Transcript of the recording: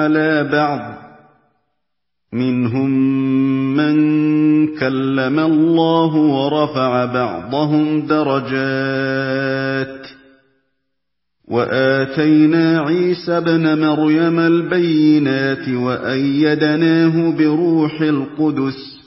عَلَىٰ بَعْضٍ ۚ مِّنْهُم مَّن كَلَّمَ اللَّهُ وَرَفَعَ بَعْضَهُمْ دَرَجَاتٍ ۚ وَآتَيْنَا عِيسَى ابْنَ مَرْيَمَ الْبَيِّنَاتِ وَأَيَّدْنَاهُ بِرُوحِ الْقُدُسِ